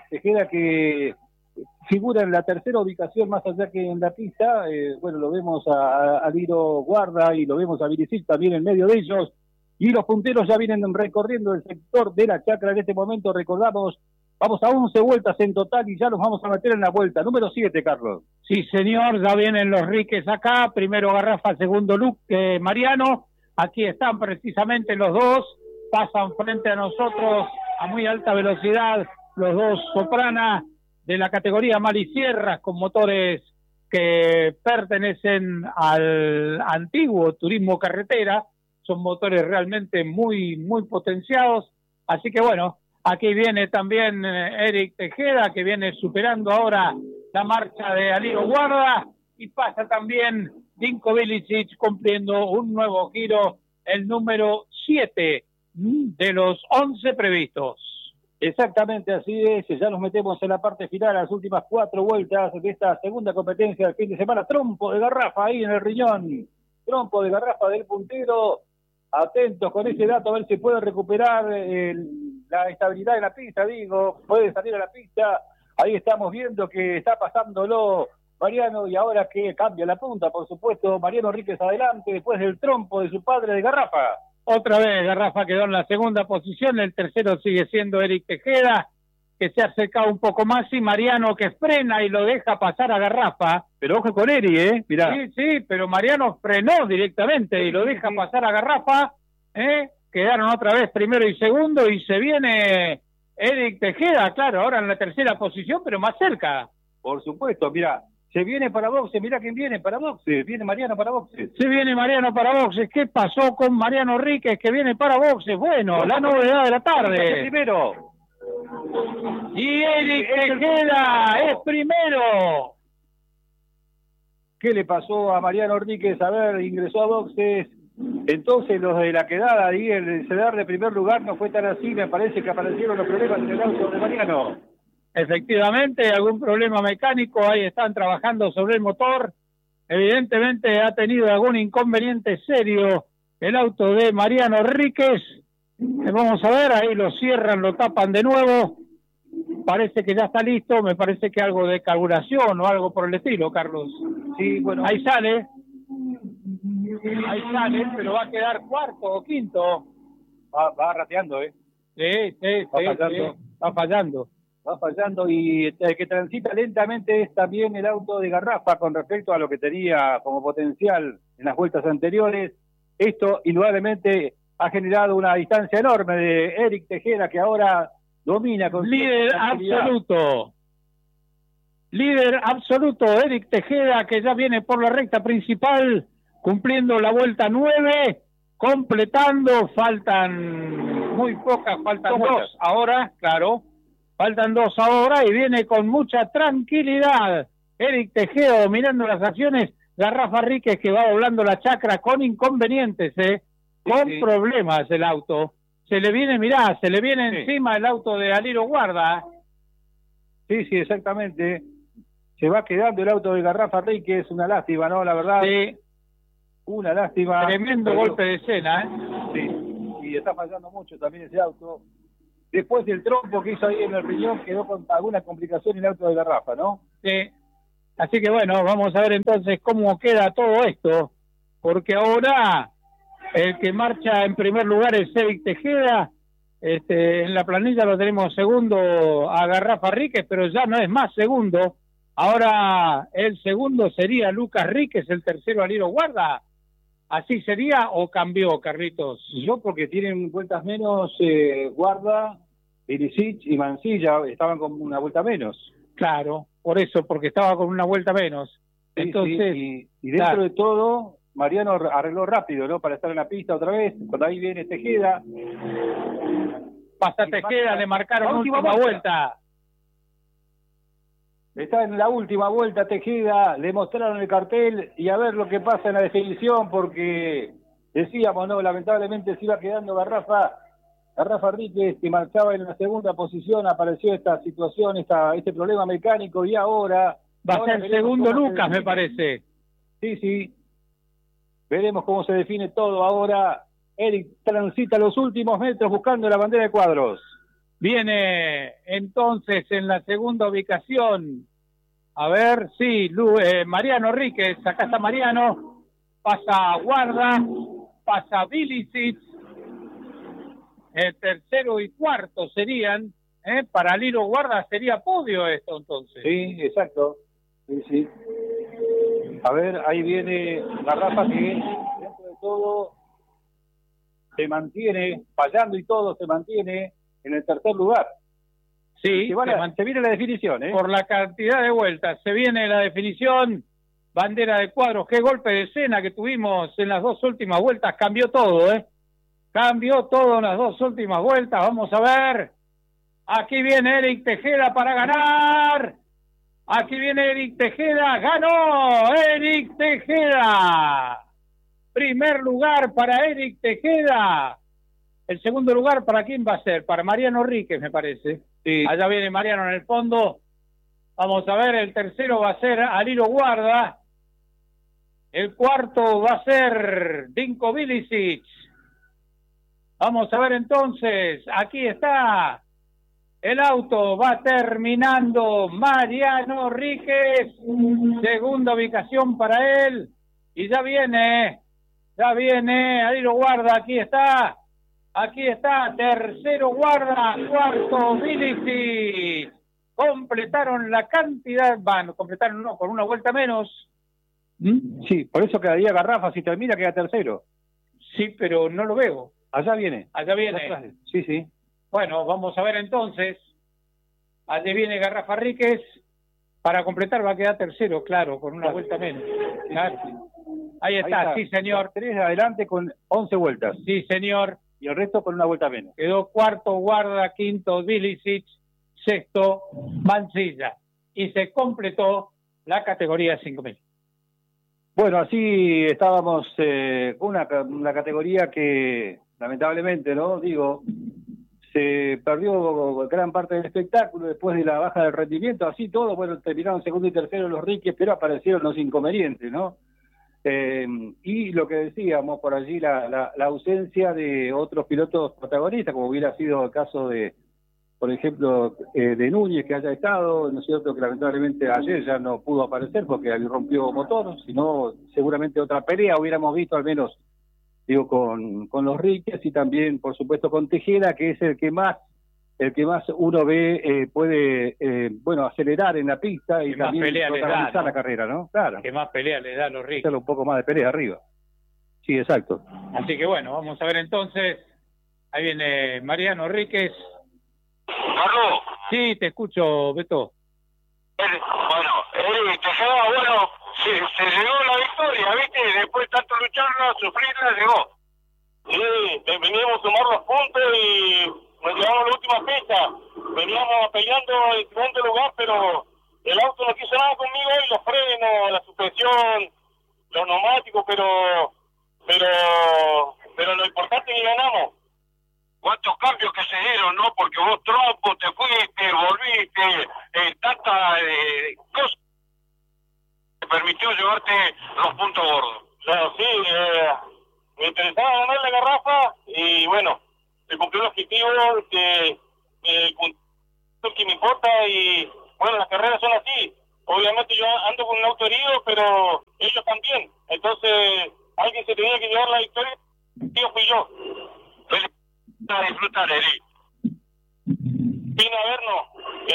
que figura en la tercera ubicación más allá que en la pista. Bueno, lo vemos a Liro Guarda y lo vemos a Viricil también en medio de ellos. Y los punteros ya vienen recorriendo el sector de la chacra en este momento. Recordamos, vamos a 11 vueltas en total y ya nos vamos a meter en la vuelta número 7, Carlos. Sí, señor, ya vienen los Ríquez acá. Primero Garrafa, segundo Mariano. Aquí están precisamente los dos. Pasan frente a nosotros a muy alta velocidad los dos Soprana de la categoría Malisierras, con motores que pertenecen al antiguo turismo carretera. Son motores realmente muy, muy potenciados. Así que bueno, aquí viene también Eric Tejeda, que viene superando ahora la marcha de Aliro Guarda, y pasa también Dinko Bilicic cumpliendo un nuevo giro, el número 7 de los 11 previstos. Exactamente, así es. Ya nos metemos en la parte final, las últimas 4 vueltas de esta segunda competencia del fin de semana. Trompo de Garrafa ahí en el riñón. Trompo de Garrafa del puntero. Atentos con ese dato, a ver si puede recuperar la estabilidad de la pista, puede salir a la pista Ahí estamos viendo que está pasándolo Mariano y ahora que cambia la punta, por supuesto, Mariano Ríquez adelante después del trompo de su padre de Garrafa. Otra vez Garrafa quedó en la segunda posición, el tercero sigue siendo Eric Tejeda, que se ha acercado un poco más, y Mariano que frena y lo deja pasar a Garrafa. Pero ojo con Eri, mirá. Sí, pero Mariano frenó directamente y lo deja pasar a Garrafa, quedaron otra vez primero y segundo, y se viene Eric Tejeda, claro, ahora en la tercera posición, pero más cerca. Por supuesto, mirá. Se viene para boxe, mirá quién viene para boxe, viene Mariano para boxe. Se viene Mariano para boxes. ¿Qué pasó con Mariano Ríquez que viene para boxes? Bueno, la novedad de la tarde. Primero. Y Eric Tejeda es primero. ¿Qué le pasó a Mariano Ríquez? A ver, ingresó a boxes. Entonces los de la quedada ahí, el ceder de primer lugar no fue tan así, me parece que aparecieron los problemas en el auto de Mariano. Efectivamente, algún problema mecánico, ahí están trabajando sobre el motor. Evidentemente ha tenido algún inconveniente serio el auto de Mariano Ríquez. Vamos a ver, ahí lo cierran, lo tapan de nuevo. Parece que ya está listo, me parece que algo de carburación o algo por el estilo, Carlos. Sí, bueno. Ahí sale, pero va a quedar cuarto o quinto. Va rateando, Sí, va fallando. Va fallando y el que transita lentamente es también el auto de Garrafa con respecto a lo que tenía como potencial en las vueltas anteriores. Esto indudablemente ha generado una distancia enorme de Eric Tejeda, que ahora domina con líder absoluto Eric Tejeda, que ya viene por la recta principal cumpliendo la vuelta 9, completando, faltan muy pocas, faltan 2 ahora, claro. Faltan 2 ahora y viene con mucha tranquilidad Eric Tejeda dominando las acciones. Garrafa Ríquez que va doblando la chacra con inconvenientes, con problemas el auto. Se le viene, mirá, se le viene encima el auto de Aliro Guarda. Sí, exactamente. Se va quedando el auto de Garrafa Ríquez, una lástima, ¿no? La verdad. Sí. Una lástima. Tremendo golpe de escena, Sí, y está fallando mucho también ese auto. Después del trompo que hizo ahí en el riñón, quedó con alguna complicación el auto de Garrafa, ¿no? Sí. Así que bueno, vamos a ver entonces cómo queda todo esto, porque ahora el que marcha en primer lugar es Eric Tejeda, en la planilla lo tenemos segundo a Garrafa Ríquez, pero ya no es más segundo, ahora el segundo sería Lucas Ríquez, el tercero Aliro Guarda. ¿Así sería o cambió, Carlitos? Yo porque tienen vueltas menos Guarda, Ilicic y Mancilla, estaban con una vuelta menos. Claro, por eso, porque estaba con una vuelta menos. Entonces, y dentro de todo, Mariano arregló rápido, ¿no? Para estar en la pista otra vez, cuando ahí viene Tejeda. Pasa Tejeda, le marcaron última vuelta. Está en la última vuelta Tejeda, le mostraron el cartel y a ver lo que pasa en la definición, porque decíamos, no, lamentablemente se iba quedando Garrafa Ríquez, que marchaba en la segunda posición, apareció esta situación, este problema mecánico, y ahora va a ser segundo Lucas, me parece. Sí. Veremos cómo se define todo ahora. Eric transita los últimos metros buscando la bandera de cuadros. Viene entonces en la segunda ubicación. A ver, sí, Mariano Ríquez, acá está Mariano. Pasa Guarda, pasa Bilicic. El tercero y cuarto serían, para Aliro Guarda sería podio esto entonces. Sí, exacto. Sí. A ver, ahí viene Garrafa que dentro de todo se mantiene, fallando y todo, se mantiene en el tercer lugar. Sí, se viene la definición, por la cantidad de vueltas, se viene la definición, bandera de cuadros, qué golpe de escena que tuvimos en las 2 últimas vueltas, cambió todo, cambió todo en las 2 últimas vueltas, vamos a ver, aquí viene Eric Tejeda para ganar, aquí viene Eric Tejeda, ganó Eric Tejeda, primer lugar para Eric Tejeda. El segundo lugar, ¿para quién va a ser? Para Mariano Ríquez, me parece. Sí. Allá viene Mariano en el fondo. Vamos a ver, el tercero va a ser Aliro Guarda. El cuarto va a ser Dinko Bilicic. Vamos a ver entonces, aquí está El auto va terminando Mariano Ríquez, segunda ubicación para él, y ya viene, ahí lo guarda, aquí está, tercero guarda, cuarto Bilici, completaron la cantidad, completaron no, con una vuelta menos. Sí, por eso quedaría Garrafa, si termina queda tercero. Sí, pero no lo veo. Allá viene. Sí. Bueno, vamos a ver entonces. Allí viene Garrafa Ríquez. Para completar va a quedar tercero, claro, con una vuelta menos. Claro. Ahí está, sí, señor. 3 adelante con 11 vueltas. Sí, señor. Y el resto con una vuelta menos. Quedó cuarto Guarda, quinto Bilicic, sexto Mancilla. Y se completó la categoría 5.000. Bueno, así estábamos con una categoría que lamentablemente, ¿no? Digo, se perdió gran parte del espectáculo después de la baja del rendimiento, así todo, bueno, terminaron segundo y tercero los Ríquez, pero aparecieron los inconvenientes, ¿no? Y lo que decíamos por allí, la ausencia de otros pilotos protagonistas, como hubiera sido el caso de, por ejemplo, de Núñez, que haya estado, ¿no es cierto?, que lamentablemente ayer ya no pudo aparecer porque rompió motor, sino seguramente otra pelea hubiéramos visto, al menos, digo, con los Ríquez, y también, por supuesto, con Tejeda, que es el que más uno ve puede, acelerar en la pista y también protagonizar la carrera, ¿no? Claro. Que más pelea le da a los Ríquez. Hacerle un poco más de pelea arriba. Sí, exacto. Así que bueno, vamos a ver entonces. Ahí viene Mariano Ríquez. Carlos. Sí, te escucho, Beto. Tejeda, se llegó la victoria, ¿viste? Después de tanto lucharla, sufrirla, llegó. Sí, veníamos a tomar los puntos y nos llevamos a la última fecha. Veníamos peleando en segundo lugar, pero el auto no quiso nada conmigo y los frenos, la suspensión, los neumáticos, pero lo importante es que ganamos. ¿Cuántos cambios que se dieron, no? Porque vos trompo, te fuiste, volviste, tanta cosas te permitió llevarte los puntos gordos. Claro, sí, me interesaba ganar la Garrafa y bueno, se cumplió el objetivo que me importa y bueno, las carreras son así. Obviamente yo ando con un auto herido, pero ellos también. Entonces, alguien se tenía que llevar la victoria y fui yo. A disfrutar, Eric. Vine a vernos,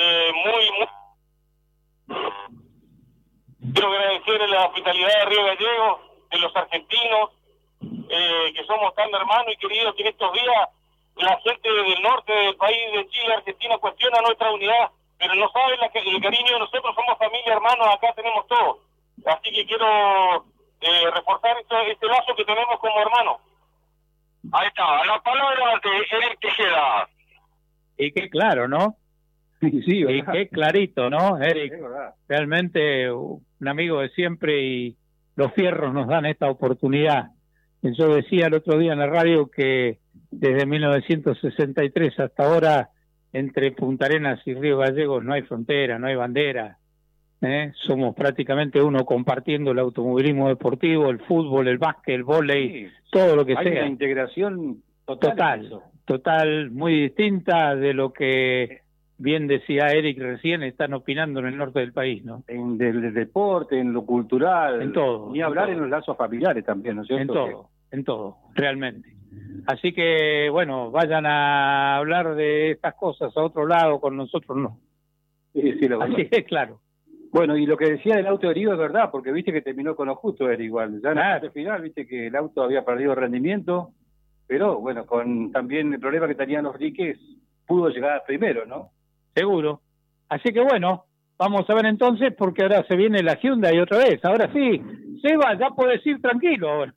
quiero agradecer la hospitalidad de Río Gallegos, de los argentinos, que somos tan hermanos y queridos, que en estos días la gente del norte del país de Chile, Argentina, cuestiona nuestra unidad, pero no saben el cariño de nosotros, somos familia, hermanos, acá tenemos todo. Así que quiero reforzar este lazo que tenemos como hermanos. Ahí está, la palabra de Eric Tejeda. Y qué claro, ¿no? Sí, y qué clarito, ¿no, Eric? Realmente un amigo de siempre y los fierros nos dan esta oportunidad. Yo decía el otro día en la radio que desde 1963 hasta ahora entre Punta Arenas y Río Gallegos no hay frontera, no hay bandera. Somos prácticamente uno compartiendo el automovilismo deportivo, el fútbol, el básquet, el vóley, todo lo que sea. Hay una integración total, muy distinta de lo que bien decía Eric recién, están opinando en el norte del país, ¿no? Del deporte, en lo cultural, en todo. Ni hablar en los lazos familiares también, ¿no es cierto? En todo, realmente. Así que, bueno, vayan a hablar de estas cosas a otro lado, con nosotros no. Sí, lo así es, claro. Bueno, y lo que decía del auto herido es verdad, porque viste que terminó con lo justo, era igual. Ya en la parte final, viste que el auto había perdido rendimiento, pero bueno, con también el problema que tenían los Ríquez, pudo llegar primero, ¿no? Seguro. Así que bueno, vamos a ver entonces, porque ahora se viene la Hyundai otra vez. Ahora sí, Seba, ya puedes ir tranquilo ahora.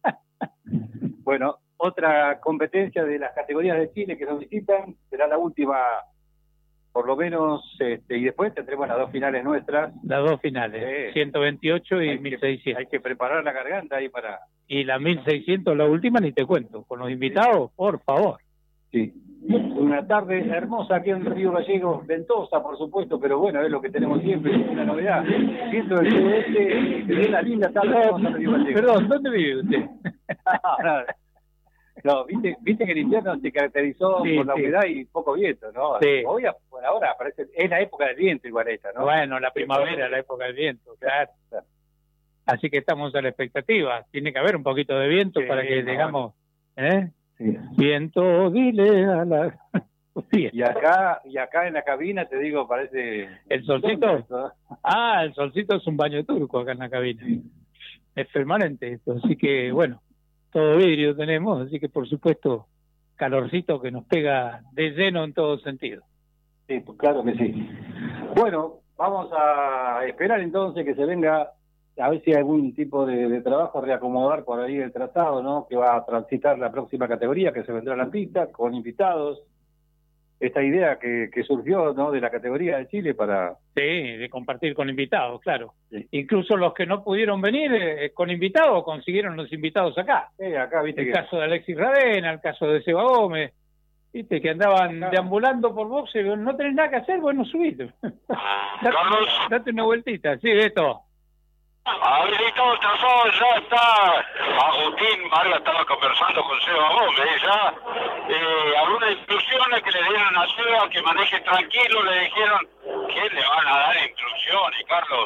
Bueno, otra competencia de las categorías de Chile que nos visitan, será la última, por lo menos, y después tendremos las dos finales nuestras. Las dos finales, 128 y 1600. Hay que preparar la garganta ahí para... Y la 1600, la última, ni te cuento. Con los invitados, por favor. Sí. Una tarde hermosa aquí en Río Gallegos, ventosa, por supuesto, pero bueno, es lo que tenemos siempre, es una novedad. Viento del sudeste, es una linda tarde hermosa en Río Gallegos. Perdón, ¿dónde vive usted? No, viste que el invierno se caracterizó por la humedad y poco viento, ¿no? Sí. Hoy, por ahora, parece, es la época del viento igual esta, ¿no? Bueno, la primavera es la época del viento, claro. Así que estamos a la expectativa. Tiene que haber un poquito de viento para que digamos, ¿eh? Sí. Viento, dile a la... Y acá en la cabina, te digo, parece... ¿El solcito? Ah, el solcito es un baño turco acá en la cabina. Es permanente esto, así que bueno, todo vidrio tenemos, así que por supuesto calorcito que nos pega de lleno en todo sentido. Sí, pues claro que sí. Bueno, vamos a esperar entonces que se venga, a ver si hay algún tipo de trabajo, reacomodar por ahí el trazado, ¿no? Que va a transitar la próxima categoría, que se vendrá a la pista, con invitados. Esta idea que surgió, ¿no? De la categoría de Chile para... Sí, de compartir con invitados, claro. Sí. Incluso los que no pudieron venir con invitados, consiguieron los invitados acá. Acá, viste El que... caso de Alexis Ravena, el caso de Seba Gómez, viste, que andaban deambulando por boxe, no tenés nada que hacer, bueno, subite. Date una vueltita, sí, Beto. Habilitado el trazado, ya está. Agustín Vargas estaba conversando con Seba Gómez, ya. Algunas instrucciones que le dieron a Seba, que maneje tranquilo, le dijeron, ¿qué le van a dar instrucciones,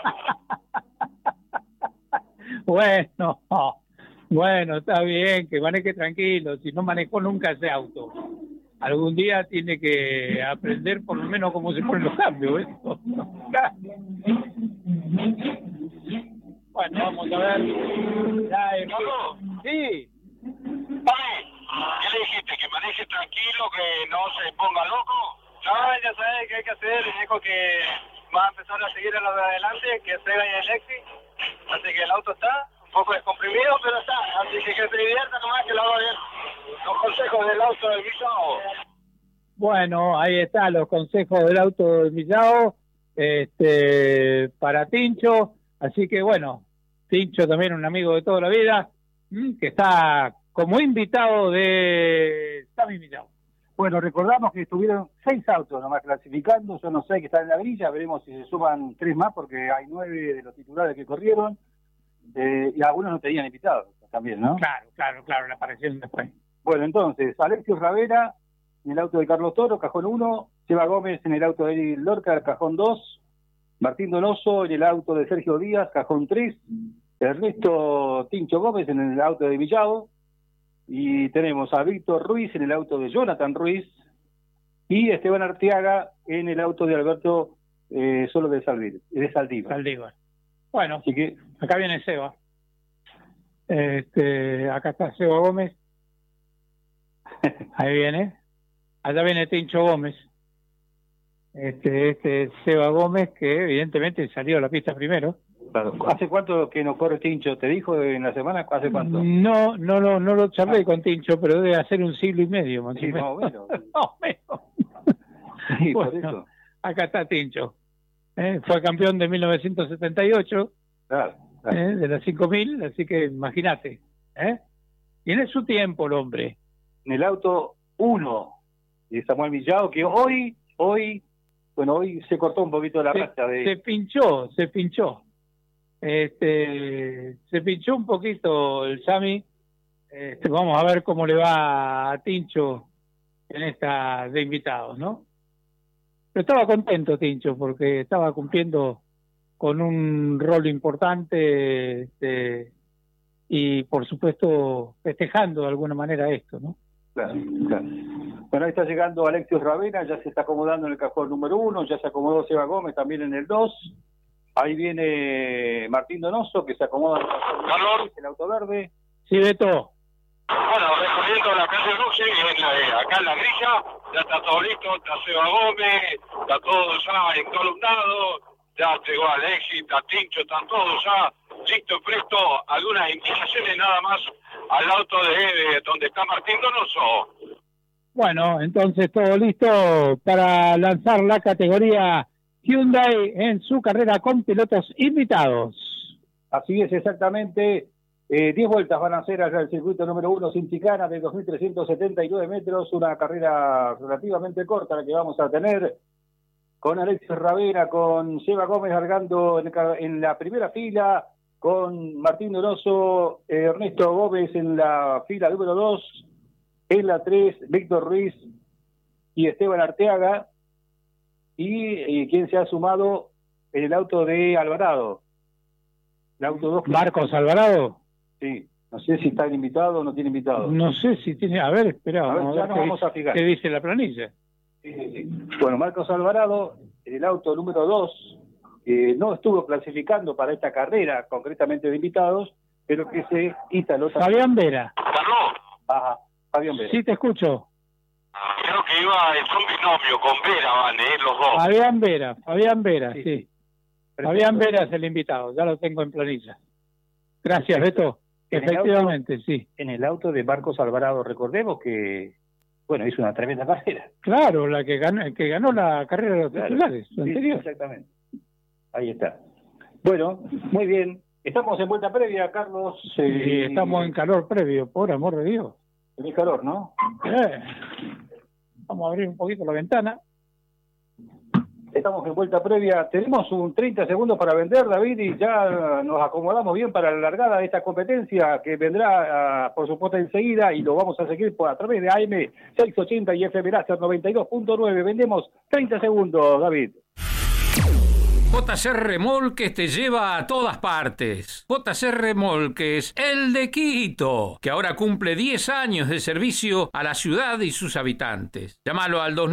Carlos? Bueno, está bien, que maneje tranquilo, si no manejó nunca ese auto. Algún día tiene que aprender por lo menos cómo se ponen los cambios, ¿ves? Bueno, vamos a ver. Sí. ¿Qué le dijiste? ¿Que maneje tranquilo, que no se ponga loco? No, ya sabe qué hay que hacer. Dijo que va a empezar a seguir a los de adelante, que Seba y Alexis. Así que el auto está un poco descomprimido, pero está. Así que se divierta nomás, que lo haga bien. Los consejos del auto del Millao. Bueno, ahí están los consejos del auto del Millao para Tincho. Así que bueno, Tincho también un amigo de toda la vida, que está como invitado de Sammy Millao. Bueno, recordamos que estuvieron 6 autos nomás clasificando, yo no sé que están en la grilla, veremos si se suman 3 más porque hay 9 de los titulares que corrieron y algunos no tenían invitados también, ¿no? Claro, le aparecieron después. Bueno, entonces, Alexis Ravera en el auto de Carlos Toro, cajón 1, Seba Gómez en el auto de Eric Lorca, cajón 2, Martín Donoso en el auto de Sergio Díaz, cajón 3, Ernesto Tincho Gómez en el auto de Villado, y tenemos a Víctor Ruiz en el auto de Jonathan Ruiz, y Esteban Arteaga en el auto de Alberto Solo de Saldívar. Bueno, así que acá viene Seba. Acá está Seba Gómez. Ahí viene. Allá viene Tincho Gómez. Este Seba Gómez, que evidentemente salió a la pista primero. Claro. ¿Hace cuánto que no corre Tincho? ¿Te dijo en la semana? ¿Hace cuánto? No lo charlé con Tincho, pero debe hacer 1 siglo y medio, más o menos. Más o menos. Sí, bueno, por eso. Acá está Tincho. Fue campeón de 1978, claro. De las 5000, así que imagínate. Tiene su tiempo el hombre. En el auto 1 de Samuel Villado, que hoy se cortó un poquito la racha de... Se pinchó. Se pinchó un poquito el Sami. Vamos a ver cómo le va a Tincho en esta de invitados, ¿no? Pero estaba contento Tincho porque estaba cumpliendo con un rol importante y por supuesto festejando de alguna manera esto, ¿no? Claro. Bueno, ahí está llegando Alexis Ravena, ya se está acomodando en el cajón número 1, ya se acomodó Seba Gómez también en el 2. Ahí viene Martín Donoso, que se acomoda en el cajón el auto verde. Sí, Beto. Bueno, recorriendo la calle Luce, acá en la grilla, ya está todo listo, está Seba Gómez, está todo ya encolumnado, ya llegó Alexis, está Tincho, están todos ya listos, presto, algunas indicaciones nada más al auto de donde está Martín Donoso. Bueno, entonces todo listo para lanzar la categoría Hyundai en su carrera con pilotos invitados. Así es, exactamente. 10 vueltas van a hacer allá el circuito número 1 sin chicana de 2.379 metros, una carrera relativamente corta la que vamos a tener, con Alexis Ravena, con Seba Gómez largando en la primera fila, con Martín Donoso, Ernesto Gómez en la fila número 2, En la 3, Víctor Ruiz y Esteban Arteaga. Y ¿quién se ha sumado en el auto de Alvarado? El auto 2. Marcos Alvarado. Sí. No sé si está invitado o no tiene invitado. No sé si tiene... A ver, espera, vamos a fijar. ¿Qué dice la planilla? Sí. Bueno, Marcos Alvarado, en el auto número 2, no estuvo clasificando para esta carrera, concretamente de invitados, pero que se instaló... Fabián Vera. ¿Carlos? Ajá, Fabián Vera. Sí, te escucho. Creo que son binomio, con Vera van, los dos. Fabián Vera, sí. Fabián Vera es el invitado, ya lo tengo en planilla. Gracias, Beto. Efectivamente, sí. En el auto de Marcos Alvarado, recordemos que, bueno, hizo una tremenda carrera. Claro, la que ganó la carrera de los titulares, sí, anterior. Exactamente. Ahí está. Bueno, muy bien. Estamos en vuelta previa, Carlos. Sí, estamos en calor previo, por amor de Dios. Tenés calor, ¿no? Vamos a abrir un poquito la ventana. Estamos en vuelta previa. Tenemos un 30 segundos para vender, David, y ya nos acomodamos bien para la largada de esta competencia que vendrá, por supuesto, enseguida, y lo vamos a seguir a través de AM 680 y FM Láser 92.9. Vendemos 30 segundos, David. JC Remolques te lleva a todas partes. JC Remolques, el de Quito, que ahora cumple 10 años de servicio a la ciudad y sus habitantes. Llámalo al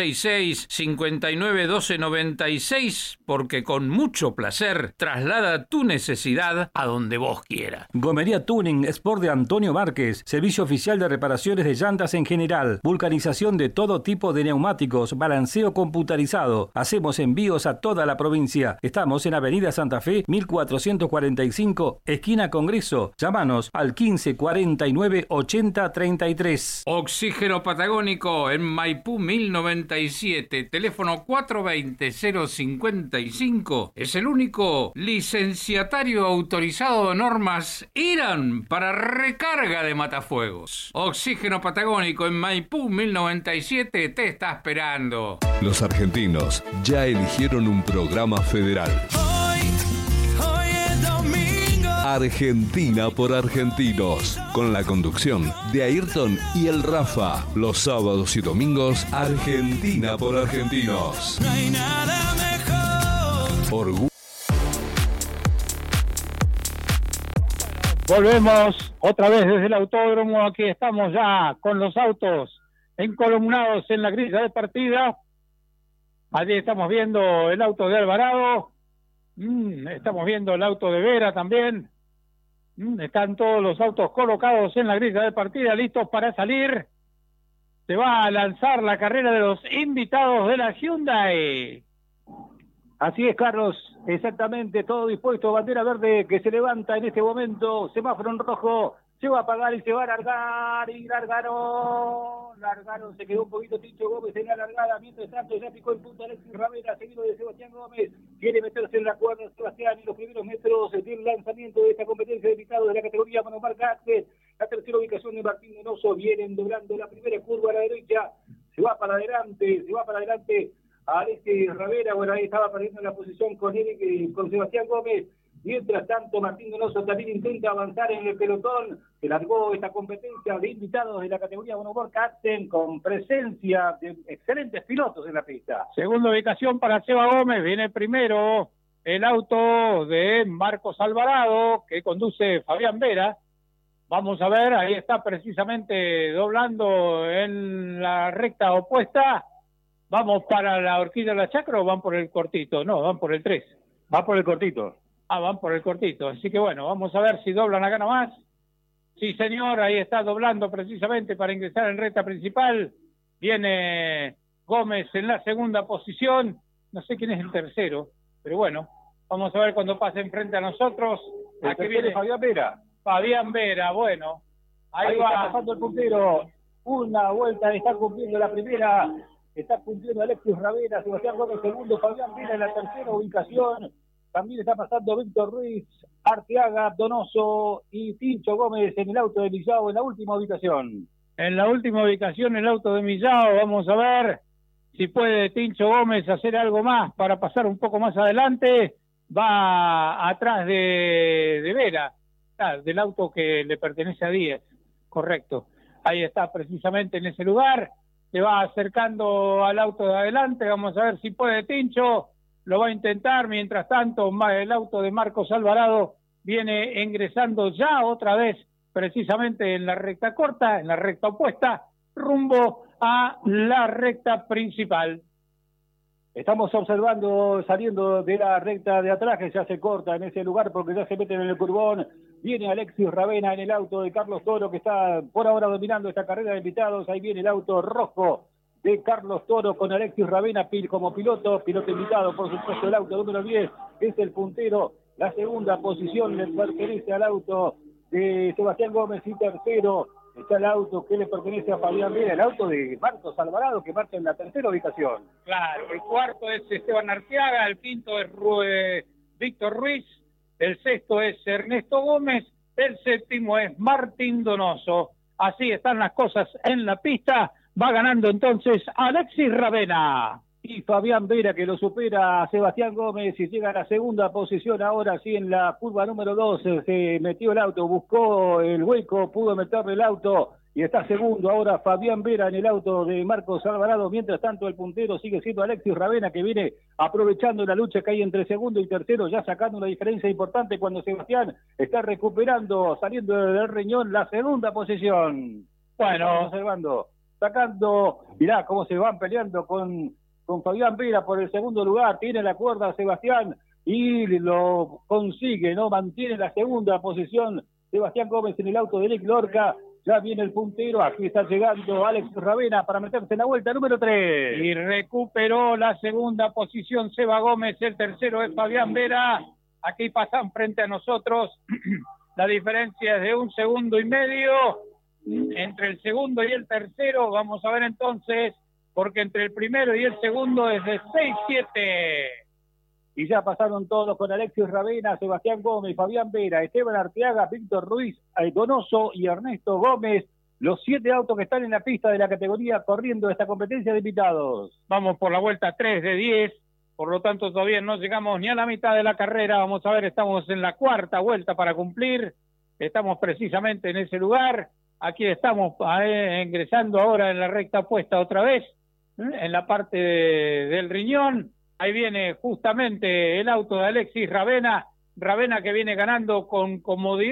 2966-591296, porque con mucho placer traslada tu necesidad a donde vos quieras. Gomería Tuning Sport de Antonio Márquez, servicio oficial de reparaciones de llantas en general, vulcanización de todo tipo de neumáticos, balanceo computarizado. Hacemos envíos a toda la provincia. Estamos en Avenida Santa Fe, 1445, esquina Congreso. Llámanos al 15 49 80 33. Oxígeno Patagónico en Maipú 1097, teléfono 420-055. Es el único licenciatario autorizado de normas IRAN para recarga de matafuegos. Oxígeno Patagónico en Maipú 1097 te está esperando. Los argentinos ya eligieron un programa federal. Hoy es domingo. Argentina por argentinos, con la conducción de Ayrton y el Rafa. Los sábados y domingos, Argentina por argentinos. No hay nada mejor. Volvemos otra vez desde el autódromo. Aquí estamos ya con los autos encolumnados en la grilla de partida. Allí estamos viendo el auto de Alvarado, estamos viendo el auto de Vera también, están todos los autos colocados en la grilla de partida, listos para salir. Se va a lanzar la carrera de los invitados de la Hyundai. Así es, Carlos, exactamente, todo dispuesto, bandera verde que se levanta en este momento, semáforo en rojo, se va a apagar y se va a largar, y largaron, se quedó un poquito Tincho Gómez en la largada, mientras tanto ya picó en punta Alexis Ravera, seguido de Sebastián Gómez, quiere meterse en la cuerda Sebastián, y los primeros metros del lanzamiento de esta competencia de invitados de la categoría monomarca Axel, la tercera ubicación de Martín Donoso, vienen doblando la primera curva a la derecha, se va para adelante Alexis Ravera, bueno, ahí estaba perdiendo la posición con Sebastián Gómez. Mientras tanto, Martín Donoso también intenta avanzar en el pelotón, que largó esta competencia de invitados de la categoría monomarca Axel, con presencia de excelentes pilotos en la pista. Segunda ubicación para Seba Gómez, viene primero el auto de Marcos Alvarado, que conduce Fabián Vera. Vamos a ver, ahí está precisamente doblando en la recta opuesta. ¿Vamos para la horquilla de la chacra o van por el cortito? No, van por el 3. Va por el cortito. Van por el cortito. Así que bueno, vamos a ver si doblan acá nomás. Sí, señor, ahí está doblando precisamente para ingresar en recta principal. Viene Gómez en la segunda posición. No sé quién es el tercero, pero bueno, vamos a ver cuando pase enfrente a nosotros. Aquí viene Fabián Vera. Fabián Vera, bueno. Ahí va pasando el puntero. Una vuelta, está cumpliendo la primera. Está cumpliendo Alexis Ravera, Sebastián Gómez segundo, Fabián Vera en la tercera ubicación. También está pasando Víctor Ruiz, Arteaga, Donoso y Tincho Gómez en el auto de Millao en la última ubicación. En la última ubicación el auto de Millao, vamos a ver si puede Tincho Gómez hacer algo más para pasar un poco más adelante. Va atrás de Vera, del auto que le pertenece a Díaz, correcto. Ahí está precisamente en ese lugar. Se va acercando al auto de adelante. Vamos a ver si puede Tincho. Lo va a intentar. Mientras tanto, el auto de Marcos Alvarado viene ingresando ya otra vez precisamente en la recta corta, en la recta opuesta, rumbo a la recta principal. Estamos observando, saliendo de la recta de atrás, que ya se corta en ese lugar porque ya se meten en el curbón. Viene Alexis Ravena en el auto de Carlos Toro, que está por ahora dominando esta carrera de invitados. Ahí viene el auto rojo de Carlos Toro con Alexis Ravena como piloto invitado, por supuesto. El auto número 10 es el puntero. La segunda posición le pertenece al auto de Sebastián Gómez y tercero está el auto que le pertenece a Fabián Vera, el auto de Marcos Alvarado, que marcha en la tercera ubicación. Claro, el cuarto es Esteban Arteaga, el quinto es Víctor Ruiz, el sexto es Ernesto Gómez, el séptimo es Martín Donoso. Así están las cosas en la pista. Va ganando entonces Alexis Ravena. Y Fabián Vera, que lo supera a Sebastián Gómez y llega a la segunda posición. Ahora sí, en la curva número 2 se metió el auto, buscó el hueco, pudo meterle el auto y está segundo. Ahora Fabián Vera en el auto de Marcos Alvarado. Mientras tanto, el puntero sigue siendo Alexis Ravena, que viene aprovechando la lucha que hay entre segundo y tercero, ya sacando una diferencia importante cuando Sebastián está recuperando, saliendo del riñón, la segunda posición. Bueno, observando, sacando, mirá cómo se van peleando con Fabián Vera por el segundo lugar. Tiene la cuerda Sebastián y lo consigue, ¿no? Mantiene la segunda posición Sebastián Gómez en el auto de Eric Lorca. Ya viene el puntero, aquí está llegando Alex Ravena para meterse en la vuelta número 3. Y recuperó la segunda posición Seba Gómez, el tercero es Fabián Vera. Aquí pasan frente a nosotros. La diferencia es de 1,5 segundos entre el segundo y el tercero. Vamos a ver entonces, porque entre el primero y el segundo es de 6-7. Y ya pasaron todos con Alexis Ravena, Sebastián Gómez, Fabián Vera, Esteban Arteaga, Víctor Ruiz, Donoso y Ernesto Gómez. Los 7 autos que están en la pista de la categoría corriendo esta competencia de invitados. Vamos por la vuelta 3 de 10, por lo tanto todavía no llegamos ni a la mitad de la carrera. Vamos a ver, estamos en la cuarta vuelta para cumplir. Estamos precisamente en ese lugar. Aquí estamos ingresando ahora en la recta opuesta otra vez, en la parte del riñón. Ahí viene justamente el auto de Alexis Ravena que viene ganando con comodidad.